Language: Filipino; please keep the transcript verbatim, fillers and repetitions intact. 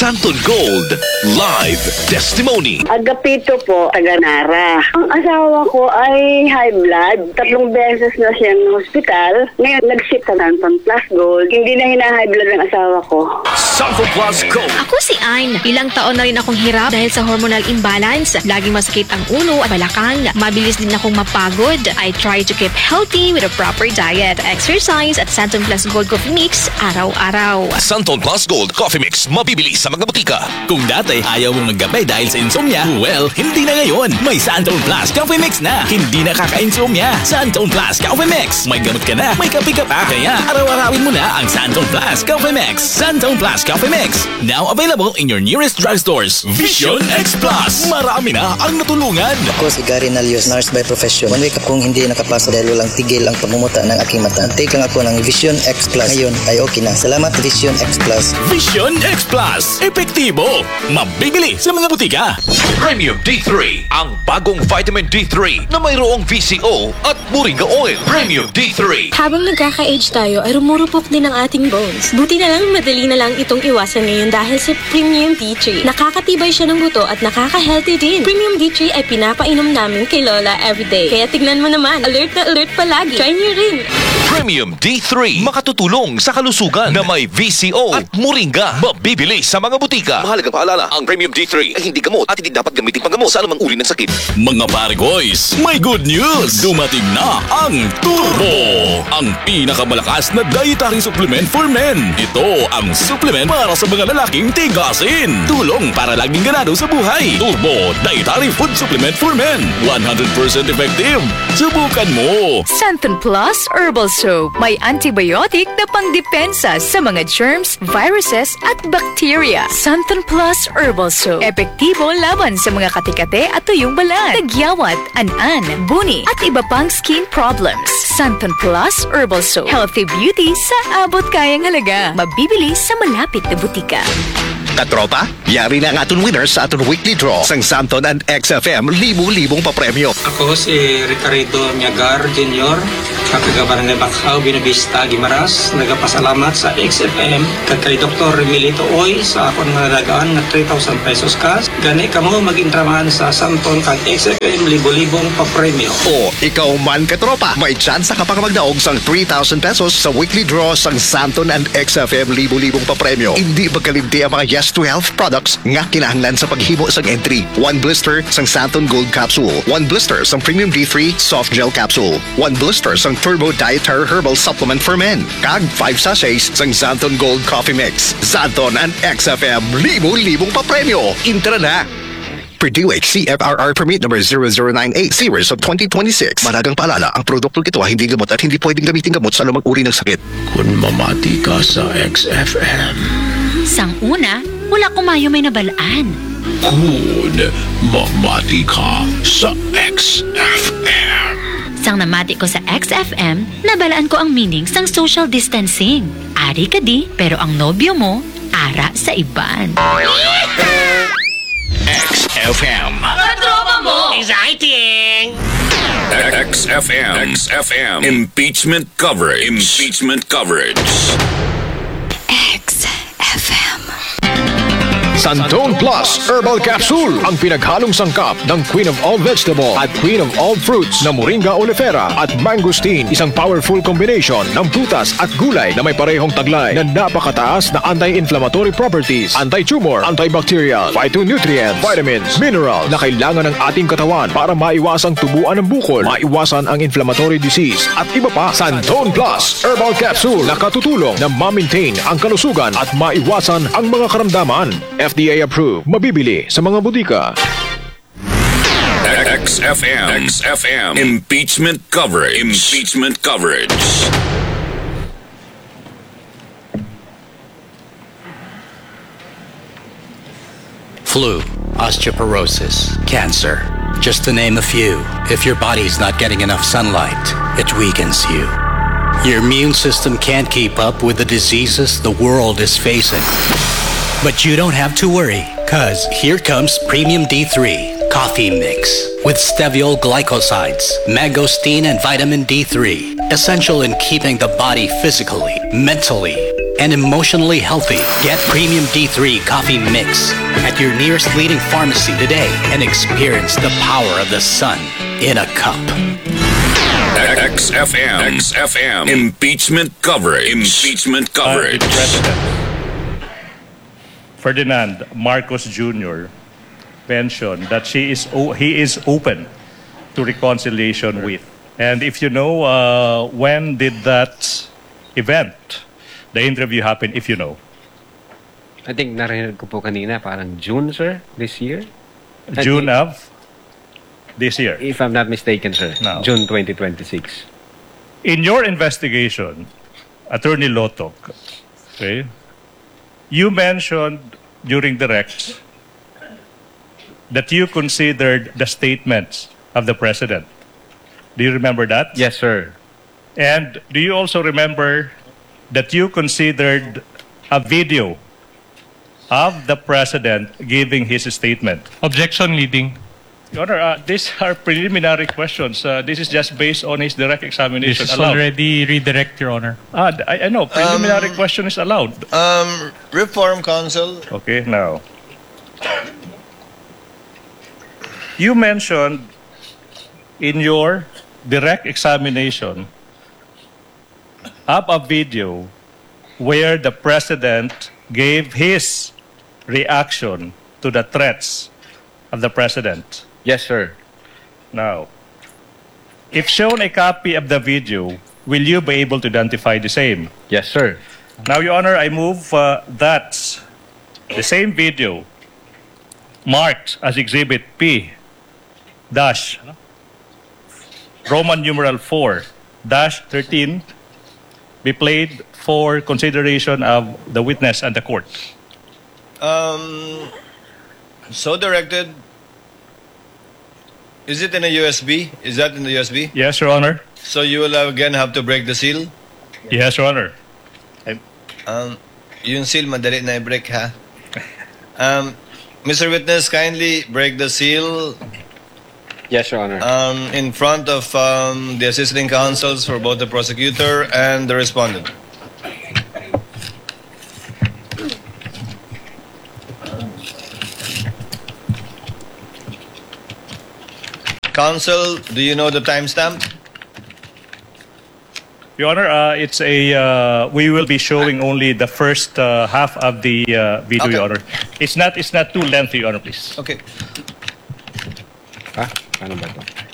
Santon Gold Live Testimony. Agapito po, taga-Nara. Ang asawa ko ay high blood. Tatlong beses na siyang hospital. Ngayon, nag-ship sa Santon Plus Gold. Hindi na hina-high blood ng asawa ko. Santon Plus Gold. Ako si Ann. Ilang taon na rin akong hirap dahil sa hormonal imbalance. Laging masakit ang ulo at balakang. Mabilis din akong mapagod. I try to keep healthy with a proper diet, exercise at Santon Plus Gold Coffee Mix araw-araw. Santon Plus Gold Coffee Mix. Mabibili sa mga butika. Kung dati ayaw mong magkape dahil sa insomnia, well, hindi na ngayon. May Santon Plus Coffee Mix na. Hindi na kaka-insomnia. Santon Plus Coffee Mix. May gamot ka na, may kape ka pa. Kaya araw-arawin mo na ang Santon Plus Coffee Mix. Santon Plus Coffee Mix. Now available in your nearest drugstores. Vision X Plus. Marami na ang natulungan. Ako si Gary Nalios, nurse by profession. One week akong hindi nakapasa dahil walang tigil ang pagmumuta ng aking mata. Take lang ako ng Vision X Plus. Ngayon ay okay na. Salamat Vision X Plus. Vision X Plus. Epektibo. Mabibili sa mga butika. Premium D three. Ang bagong vitamin D three na mayroong V C O at Moringa Oil. Premium D three. Habang nagkaka-age tayo ay rumurupok din ang ating bones. Buti na lang madali na lang itong iwasan ngayon dahil sa Premium D three. Nakakatibay siya ng buto at nakaka-healthy din. Premium D three ay pinapainom namin kay Lola everyday. Kaya tignan mo naman, alert na alert palagi. Try niyo rin. Premium D three. Makatutulong sa kalusugan na may V C O at Moringa. Mabibili sa mga butika. Mahalagang paalala, ang Premium D three ay hindi gamot at hindi dapat gamitin panggamot sa anumang uri ng sakit. Mga pare-boys, may good news! Dumating na ang Turbo! Ang pinakamalakas na dietary supplement for men. Ito ang supplement para sa mga lalaking tigasin. Tulong para laging ganado sa buhay. Turbo Dietary Food Supplement for Men. one hundred percent effective. Subukan mo! Santon Plus Herbal Soap. May antibiotic na pangdepensa sa mga germs, viruses at bacteria. Santon Plus Herbal Soap. Epektibo laban sa mga katikate at tuyong balat, tagyawat, an-an, buni at iba pang skin problems. Santon Plus Herbal Soap. Healthy beauty sa abot kayang halaga. Mabibili sa malapit na butika. Katropa, yari na ang aton winners sa aton weekly draw sang Santon and X F M libu-libong papremyo. Ako si Ricardo Miagar Junior Kakagabarangay Bacau, Binavista, Guimaras. Nagapasalamat sa X F M kag kay Doktor Milito Oy sa akong nalagaan na three thousand pesos cash. Gani kamo mag-intraman sa Santon kag X F M libu-libong papremyo. O, ikaw man katropa, may chance ka pang magdaog sang three thousand pesos sa weekly draw sang Santon and X F M libu-libong papremyo. Hindi magkalimti ang mga Yes to Health products nga kinahanglan sa paghimo sang entry. One blister sang Santon Gold Capsule, one blister sang Premium D three Soft Gel Capsule, one blister sang Turbo Dietary Herbal Supplement for Men, kag five sachets sang Santon Gold Coffee Mix. Santon and X F M libo-libong papremyo. Intra na! Purdue H C F R R Permit number zero zero nine eight series of twenty twenty-six. Malagang paalala, ang produktong ito ay hindi gamot at hindi pwedeng gamitin gamot sa anumang uri ng sakit. Kung mamati ka sa X F M. Sang una, wala kumayo may nabalaan. Kung mamati ka sa X F M. Sang namati ko sa X F M, nabalaan ko ang meaning sang social distancing. Ari ka di, pero ang nobyo mo, ara sa iban. X F M. Katropa mo! Exciting! X F M. X F M. Impeachment coverage. Impeachment coverage. X F M. Santon Plus Herbal Capsule, ang pinaghalong sangkap ng Queen of All Vegetable at Queen of All Fruits na Moringa oleifera at mangosteen, isang powerful combination ng prutas at gulay na may parehong taglay na napakataas na anti-inflammatory properties, anti-tumor, antibacterial, phytonutrient, vitamins, mineral na kailangan ng ating katawan para maiwasang tubuan ng bukol, maiwasan ang inflammatory disease at iba pa. Santon Plus Herbal Capsule na katutulong na ma-maintain ang kalusugan at maiwasan ang mga karamdaman. F D A approved. Mabibili sa mga butika. X F M. X F M. Impeachment coverage. Impeachment coverage. Flu, osteoporosis, cancer, just to name a few. If your body's not getting enough sunlight, it weakens you. Your immune system can't keep up with the diseases the world is facing. But you don't have to worry, cause here comes Premium D three Coffee Mix with steviol glycosides, mangosteen and vitamin D three, essential in keeping the body physically, mentally, and emotionally healthy. Get Premium D three Coffee Mix at your nearest leading pharmacy today and experience the power of the sun in a cup. X F M. X F M. Impeachment coverage. Impeachment coverage. Uh, President Ferdinand Marcos Junior mentioned that she is o- he is open to reconciliation with. And if you know, uh, when did that event, the interview happen, if you know? I think narinig ko po kanina, parang June, sir, this year? June of this year? If I'm not mistaken, sir. No. June twenty twenty-six. In your investigation, Attorney Lotok, okay, you mentioned during the Rex that you considered the statements of the President. Do you remember that? Yes, sir. And do you also remember that you considered a video of the President giving his statement? Objection, leading. Your Honor, uh, these are preliminary questions. Uh, this is just based on his direct examination. This is allowed. already redirect, Your Honor. Ah, I, I know. Preliminary Um, question is allowed. Um, Reform Council. Okay, now. You mentioned in your direct examination of a video where the President gave his reaction to the threats of the President. Yes, sir. Now, if shown a copy of the video, will you be able to identify the same? Yes, sir. Now, Your Honor, I move uh, that the same video marked as Exhibit P dash Roman numeral four dash thirteen be played for consideration of the witness and the court. Um, so directed. Is it in a U S B? Is that in the U S B? Yes, Your Honor. So you will again have to break the seal? Yes, Your Honor. I'm... Um, yung seal, madali na i-break, ha? Um, Mister Witness, kindly break the seal. Yes, Your Honor. Um, in front of um, the assisting counsels for both the prosecutor and the respondent. Counsel, do you know the timestamp? Your Honor, uh, it's a. Uh, we will be showing only the first uh, half of the uh, video, Okay. Your Honor. It's not. It's not too lengthy, Your Honor, please. Okay. Ah, ano ba ito?